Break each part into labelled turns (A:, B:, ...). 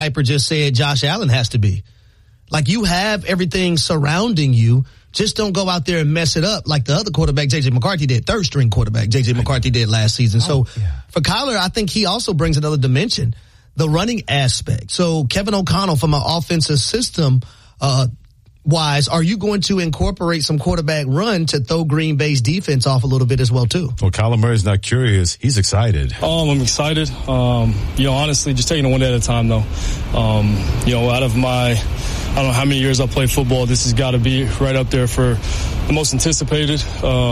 A: Piper just said Josh Allen has to be. Like, you have everything surrounding you. Just don't go out there and mess it up like the other quarterback, J.J. McCarthy, did. Third-string quarterback, J.J. McCarthy, did last season. For Kyler, I think he also brings another dimension, the running aspect. So Kevin O'Connell, from an offensive system wise, are you going to incorporate some quarterback run to throw Green Bay's defense off a little bit as well, too?
B: Well, Kyler Murray's not curious. He's excited.
C: I'm excited. Honestly, just taking it one day at a time, though. Out of my, I don't know how many years I played football, this has got to be right up there for the most anticipated.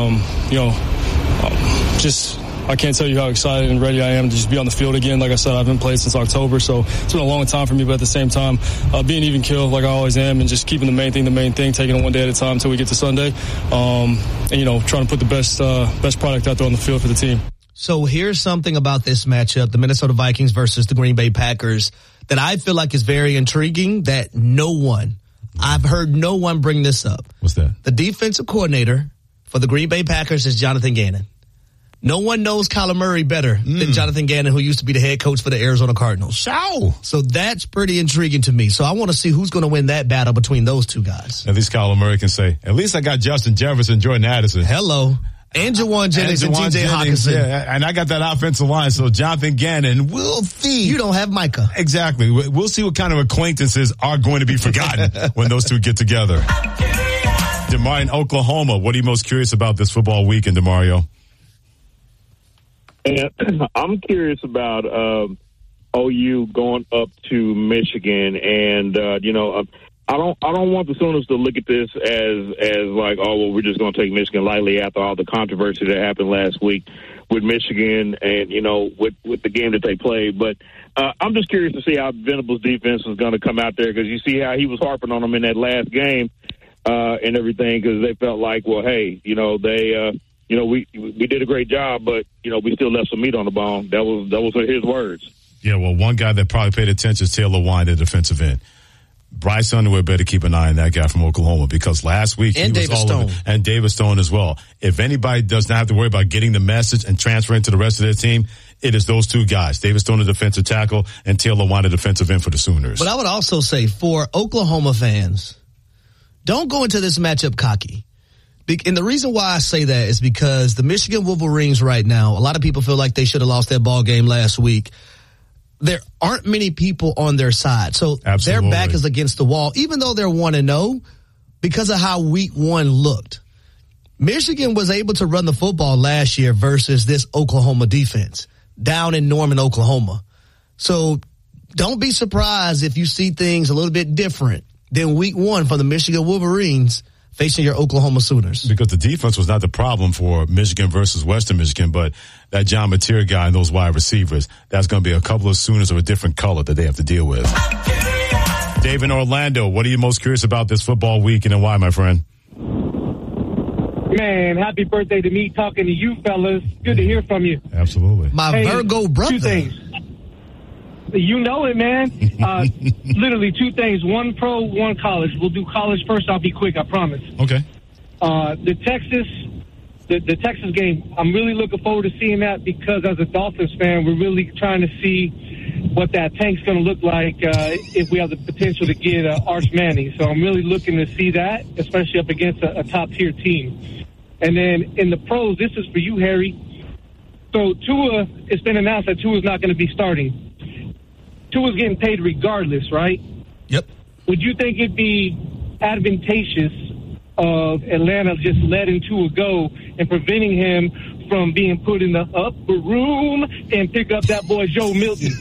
C: I can't tell you how excited and ready I am to just be on the field again. Like I said, I haven't played since October, so it's been a long time for me, but at the same time, being even killed like I always am and just keeping the main thing, taking it one day at a time until we get to Sunday, trying to put the best product out there on the field for the team.
A: So here's something about this matchup, the Minnesota Vikings versus the Green Bay Packers, that I feel like is very intriguing, that I've heard no one bring this up.
B: What's that?
A: The defensive coordinator for the Green Bay Packers is Jonathan Gannon. No one knows Kyler Murray better than Jonathan Gannon, who used to be the head coach for the Arizona Cardinals. So that's pretty intriguing to me. So I want to see who's going to win that battle between those two guys.
B: At least Kyler Murray can say, at least I got Justin Jefferson, Jordan Addison.
A: Hello. And Jawan Jennings and TJ Hawkinson.
B: Yeah, and I got that offensive line, so Jonathan Gannon will see.
A: You don't have Micah.
B: Exactly. We'll see what kind of acquaintances are going to be forgotten when those two get together. DeMario in Oklahoma, what are you most curious about this football weekend, DeMario?
D: And I'm curious about OU going up to Michigan, and I don't want the Sooners to look at this as like, oh well, we're just going to take Michigan lightly after all the controversy that happened last week with Michigan and with the game that they played. But I'm just curious to see how Venables' defense is going to come out there, because you see how he was harping on them in that last game and everything, because they felt like, well, hey, we did a great job, but, we still left some meat on the bone. That was his words.
B: Yeah, well, one guy that probably paid attention is Taylor Wine, the defensive end. Bryce Underwood better keep an eye on that guy from Oklahoma, because last week he was all over. And David Stone as well. If anybody does not have to worry about getting the message and transferring to the rest of their team, it is those two guys, David Stone, the defensive tackle, and Taylor Wine, the defensive end for the Sooners.
A: But I would also say, for Oklahoma fans, don't go into this matchup cocky. And the reason why I say that is because the Michigan Wolverines right now, a lot of people feel like they should have lost that ball game last week. There aren't many people on their side. So Their back is against the wall, even though they're 1-0, because of how week one looked. Michigan was able to run the football last year versus this Oklahoma defense down in Norman, Oklahoma. So don't be surprised if you see things a little bit different than week one for the Michigan Wolverines facing your Oklahoma Sooners.
B: Because the defense was not the problem for Michigan versus Western Michigan, but that John Mateer guy and those wide receivers, that's going to be a couple of Sooners of a different color that they have to deal with. Dave in Orlando, what are you most curious about this football weekend and why, my friend?
E: Man, happy birthday to me talking to you fellas. Good to hear from you.
B: Absolutely.
A: My Virgo brother.
E: Two things. You know it, man. Literally two things. One pro, one college. We'll do college first. I'll be quick, I promise.
B: Okay.
E: The Texas game, I'm really looking forward to seeing that, because as a Dolphins fan, we're really trying to see what that tank's going to look like if we have the potential to get Arch Manning. So I'm really looking to see that, especially up against a top-tier team. And then in the pros, this is for you, Harry. So Tua, it's been announced that Tua's not going to be starting. Tua's getting paid regardless, right?
A: Yep.
E: Would you think it'd be advantageous of Atlanta just letting Tua go and preventing him from being put in the upper room and pick up that boy Joe Milton?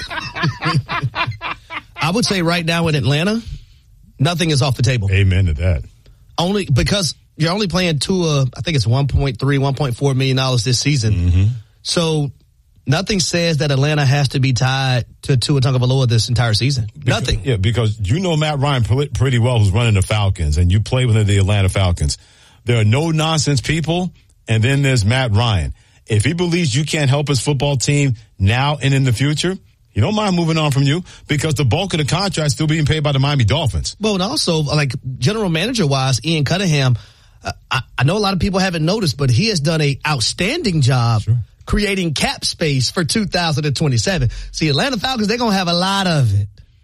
A: I would say right now in Atlanta, nothing is off the table.
B: Amen to that.
A: Only because you're only playing Tua, I think it's $1.3, $1.4 million this season. Mm-hmm. So nothing says that Atlanta has to be tied to Tua Tagovailoa this entire season. Nothing.
B: Yeah, because you know Matt Ryan pretty well, who's running the Falcons, and you play with the Atlanta Falcons. There are no-nonsense people, and then there's Matt Ryan. If he believes you can't help his football team now and in the future, he don't mind moving on from you, because the bulk of the contract is still being paid by the Miami Dolphins.
A: Well, and also, like, general manager-wise, Ian Cunningham, I know a lot of people haven't noticed, but he has done an outstanding job creating cap space for 2027. See, Atlanta Falcons, they're going to have a lot of it.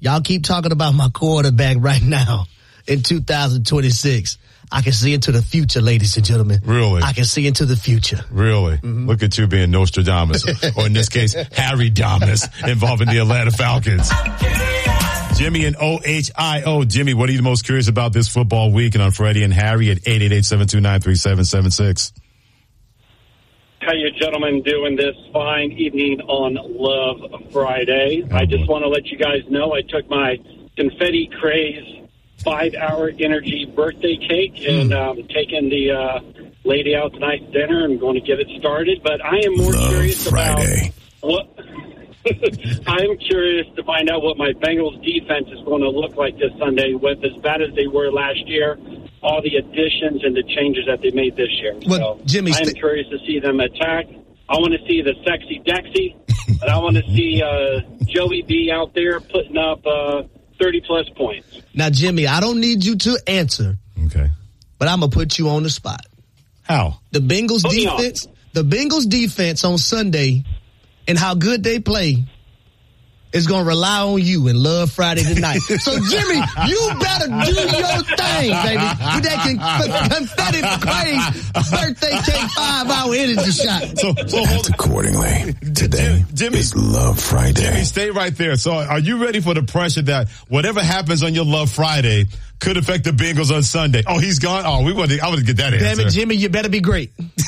A: Y'all keep talking about my quarterback right now in 2026. I can see into the future, ladies and gentlemen.
B: Really?
A: I can see into the future.
B: Really? Mm-hmm. Look at you being Nostradamus, or in this case, Harry Damus, involving the Atlanta Falcons. Jimmy and OHIO. Jimmy, what are you most curious about this football week? And on Freddie and Harry at 888-729-3776.
F: How you gentlemen doing this fine evening on Love Friday? I just want to let you guys know I took my Confetti Craze 5-hour energy birthday cake and taking the lady out tonight to dinner. I'm going to get it started, but I am more curious
B: Friday.
F: about what I am curious to find out what my Bengals defense is going to look like this Sunday, with as bad as they were last year, all the additions and the changes that they made this year.
A: Well,
F: so
A: Jimmy,
F: I am curious to see them attack. I want to see the sexy Dexy, and I want to see Joey B out there putting up 30-plus points.
A: Now, Jimmy, I don't need you to answer.
B: Okay.
A: But I'm going to put you on the spot.
B: How?
A: The Bengals defense on Sunday and how good they play is going to rely on you and Love Friday tonight. So, Jimmy, you better do your thing, baby, with that Confetti Craze birthday cake 5-hour energy shot.
B: So
G: act accordingly. Today
B: Jimmy,
G: is Love Friday.
B: Jimmy, stay right there. So are you ready for the pressure that whatever happens on your Love Friday could affect the Bengals on Sunday? Oh, he's gone? Oh, I want to get that answer.
A: Damn it, Jimmy, you better be great.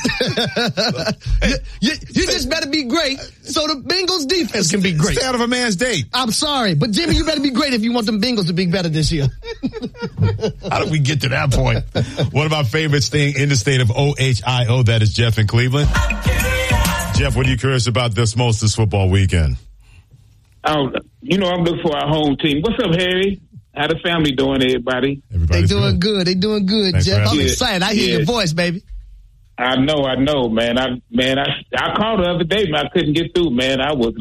A: you just better be great so the Bengals defense can be great.
B: Stay out of a man's date.
A: I'm sorry, but Jimmy, you better be great if you want them Bengals to be better this year.
B: How did we get to that point? One of our favorites thing in the state of OHIO, that is Jeff in Cleveland. Jeff, what are you curious about this football weekend?
H: I'm looking for our home team. What's up, Harry? How the family doing, everybody?
A: They doing good. They doing good, thanks, Jeff. I'm excited. I hear your voice, baby.
H: I know, man. I called the other day, man. I couldn't get through, man. I was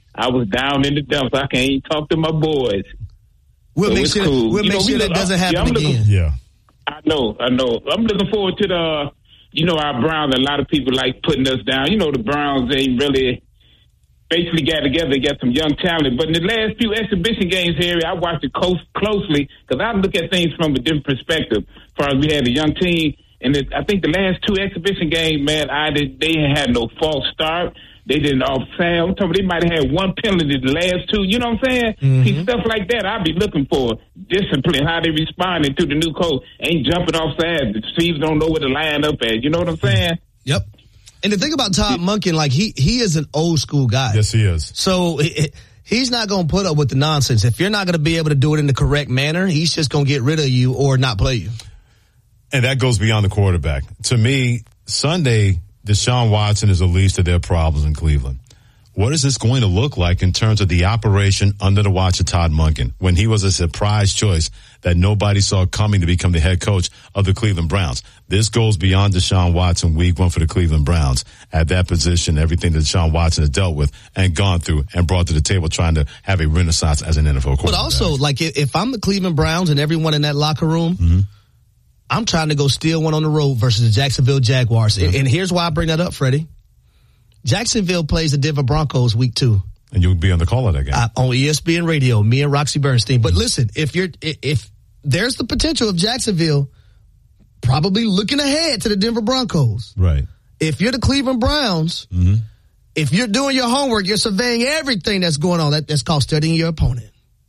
H: down in the dumps. I can't even talk to my boys.
A: We'll make sure that doesn't happen again.
H: I know. I'm looking forward to our Browns. A lot of people like putting us down. The Browns ain't really basically got together. They got some young talent. But in the last few exhibition games, Harry, I watched it closely because I look at things from a different perspective. As far as we had a young team, and I think the last two exhibition games, man, they had no false start. They didn't offside. I'm talking, they might have had one penalty the last two. You know what I'm saying? Mm-hmm. See, stuff like that, I'd be looking for discipline, how they responding to the new coach. Ain't jumping offside. The Chiefs don't know where to line up at. You know what I'm saying?
A: Yep. And the thing about Todd Monken, he is an old school guy.
B: Yes, he is.
A: So he's not going to put up with the nonsense. If you're not going to be able to do it in the correct manner, he's just going to get rid of you or not play you.
B: And that goes beyond the quarterback. To me, Sunday, Deshaun Watson is the least of their problems in Cleveland. What is this going to look like in terms of the operation under the watch of Todd Monken when he was a surprise choice that nobody saw coming to become the head coach of the Cleveland Browns? This goes beyond Deshaun Watson week one for the Cleveland Browns. At that position, everything that Deshaun Watson has dealt with and gone through and brought to the table trying to have a renaissance as an NFL quarterback.
A: But also, if I'm the Cleveland Browns and everyone in that locker room, I'm trying to go steal one on the road versus the Jacksonville Jaguars. Mm-hmm. And here's why I bring that up, Freddie. Jacksonville plays the Denver Broncos week 2.
B: And you'll be on the call of that game.
A: On ESPN Radio, me and Roxy Bernstein. But listen, if there's the potential of Jacksonville probably looking ahead to the Denver Broncos.
B: Right.
A: If you're the Cleveland Browns, if you're doing your homework, you're surveying everything that's going on. That's called studying your opponent.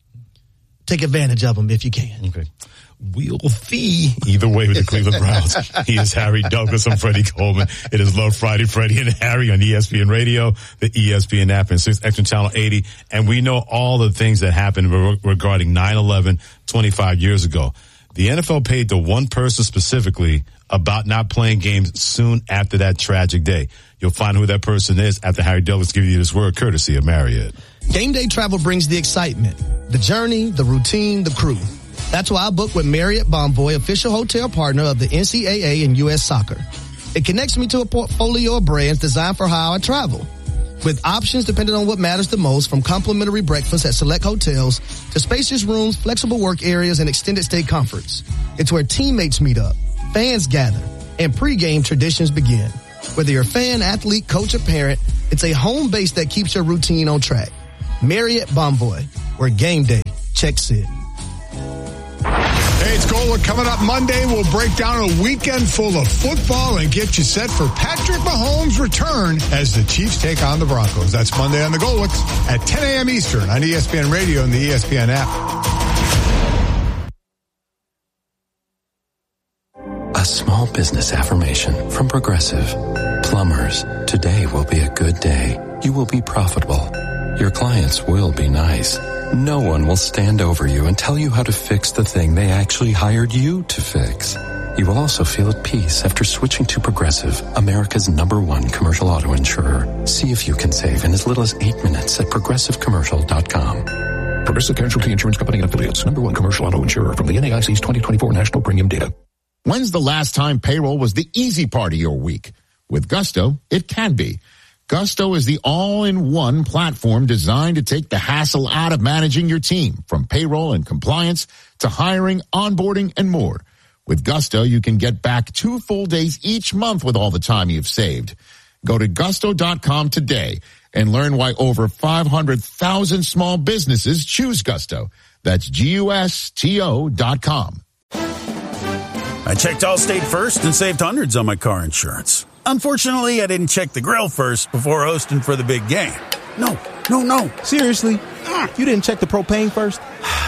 A: Take advantage of them if you can.
B: Okay. We'll see. Either way with the Cleveland Browns. He is Harry Douglas. I'm Freddie Coleman. It is Love Friday, Freddie and Harry on ESPN Radio, the ESPN app, and 6 Extra Channel 80. And we know all the things that happened regarding 9/11 25 years ago. The NFL paid to one person specifically about not playing games soon after that tragic day. You'll find who that person is after Harry Douglas gives you this word, courtesy of Marriott.
A: Game day travel brings the excitement, the journey, the routine, the crew. That's why I book with Marriott Bonvoy, official hotel partner of the NCAA and U.S. Soccer. It connects me to a portfolio of brands designed for how I travel, with options depending on what matters the most, from complimentary breakfast at select hotels to spacious rooms, flexible work areas, and extended stay comforts. It's where teammates meet up, fans gather, and pregame traditions begin. Whether you're a fan, athlete, coach, or parent, it's a home base that keeps your routine on track. Marriott Bonvoy, where game day Check Sid.
I: Hey, it's Gola. Coming up Monday, we'll break down a weekend full of football and get you set for Patrick Mahomes' return as the Chiefs take on the Broncos. That's Monday on the Golics at 10 a.m. Eastern on ESPN Radio and the ESPN app.
J: A small business affirmation from Progressive. Plumbers, today will be a good day. You will be profitable. Your clients will be nice. No one will stand over you and tell you how to fix the thing they actually hired you to fix. You will also feel at peace after switching to Progressive, America's #1 commercial auto insurer. See if you can save in as little as 8 minutes at progressivecommercial.com.
K: Progressive Casualty Insurance Company and Affiliates, #1 commercial auto insurer from the NAIC's 2024 National Premium Data.
L: When's the last time payroll was the easy part of your week? With Gusto, it can be. Gusto is the all-in-one platform designed to take the hassle out of managing your team, from payroll and compliance to hiring, onboarding, and more. With Gusto, you can get back 2 full days each month with all the time you've saved. Go to gusto.com today and learn why over 500,000 small businesses choose Gusto. That's GUSTO.com.
M: I checked Allstate first and saved hundreds on my car insurance. Unfortunately, I didn't check the grill first before hosting for the big game. No.
N: Seriously? You didn't check the propane first?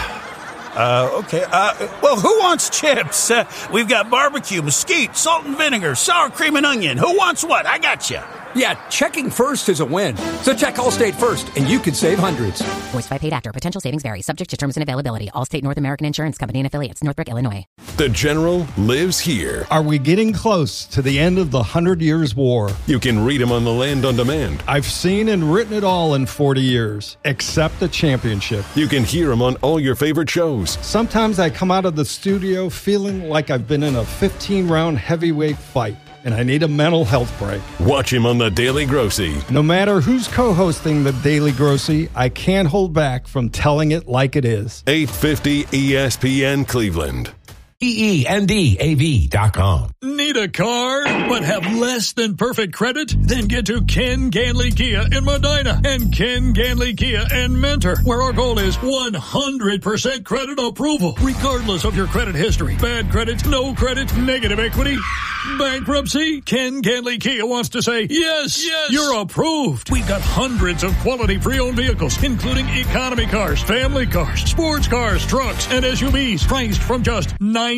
M: Okay. Well, who wants chips? We've got barbecue, mesquite, salt and vinegar, sour cream and onion. Who wants what? I got you.
O: Yeah, checking first is a win. So check Allstate first, and you could save hundreds.
P: Voiced by paid actor. Potential savings vary. Subject to terms and availability. Allstate North American Insurance Company and Affiliates. Northbrook, Illinois.
Q: The General lives here.
R: Are we getting close to the end of the 100 Years' War?
Q: You can read him on The Land on Demand.
R: I've seen and written it all in 40 years, except the championship.
Q: You can hear him on all your favorite shows.
R: Sometimes I come out of the studio feeling like I've been in a 15-round heavyweight fight, and I need a mental health break.
Q: Watch him on The Daily Grossy.
R: No matter who's co-hosting The Daily Grossy, I can't hold back from telling it like it is.
Q: 850 ESPN Cleveland.
S: EENDAV.com.
T: Need a car but have less than perfect credit? Then get to Ken Ganley Kia in Medina and Ken Ganley Kia in Mentor, where our goal is 100% credit approval, regardless of your credit history. Bad credit, no credit, negative equity, bankruptcy. Ken Ganley Kia wants to say, yes, you're approved. We've got hundreds of quality pre-owned vehicles, including economy cars, family cars, sports cars, trucks, and SUVs, priced from just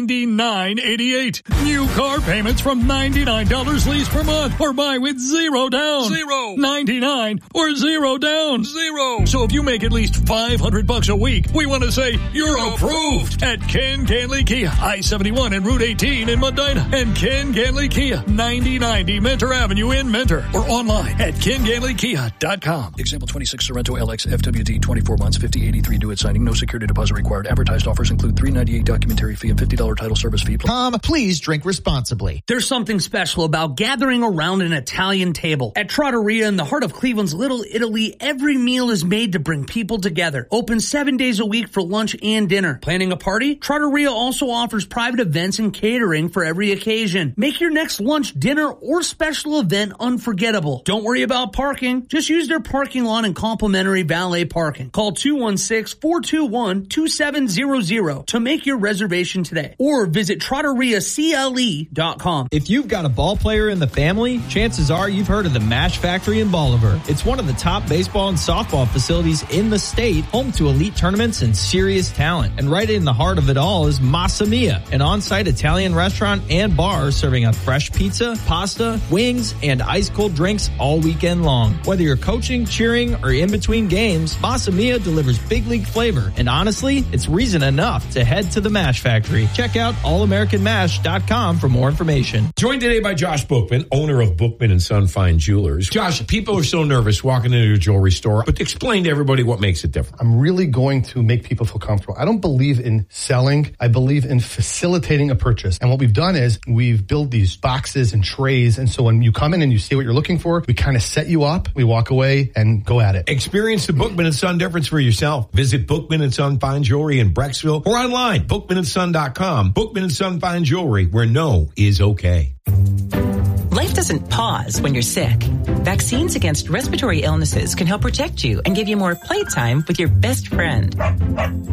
T: $99.88. New car payments from $99 lease per month, or buy with zero down. $99 or zero down. So if you make at least $500 a week, we want to say you're approved at Ken Ganley Kia, I-71 and Route 18 in Medina, and Ken Ganley Kia, 9090 Mentor Avenue in Mentor, or online at KenGanleyKia.com. Example 26 Sorrento LX FWD, 24 months, 5083 due at signing. No security deposit required. Advertised offers include $398 documentary fee and $50 title service fee.
U: Please drink responsibly.
V: There's something special about gathering around an Italian table. At Trattoria in the heart of Cleveland's Little Italy, every meal is made to bring people together. Open 7 days a week for lunch and dinner. Planning a party? Trattoria also offers private events and catering for every occasion. Make your next lunch, dinner, or special event unforgettable. Don't worry about parking. Just use their parking lot and complimentary valet parking. Call 216-421-2700 to make your reservation today, or visit TrattoriaCLE.com.
W: If you've got a ball player in the family, chances are you've heard of the Mash Factory in Bolivar. It's one of the top baseball and softball facilities in the state, home to elite tournaments and serious talent. And right in the heart of it all is Massa Mia, an on-site Italian restaurant and bar serving up fresh pizza, pasta, wings, and ice-cold drinks all weekend long. Whether you're coaching, cheering, or in between games, Massa Mia delivers big league flavor. And honestly, it's reason enough to head to the Mash Factory. Check out allamericanmash.com for more information.
S: Joined today by Josh Bookman, owner of Bookman & Son Fine Jewelers. Josh, people are so nervous walking into a jewelry store, but explain to everybody what makes it different.
X: I'm really going to make people feel comfortable. I don't believe in selling. I believe in facilitating a purchase. And what we've done is we've built these boxes and trays. And so when you come in and you see what you're looking for, we kind of set you up. We walk away and go at it.
S: Experience the Bookman & Son difference for yourself. Visit Bookman & Son Fine Jewelry in Brecksville or online, bookmanandson.com. Bookman & Son Fine Jewelry, where no is okay.
Y: Life doesn't pause when you're sick. Vaccines against respiratory illnesses can help protect you and give you more playtime with your best friend.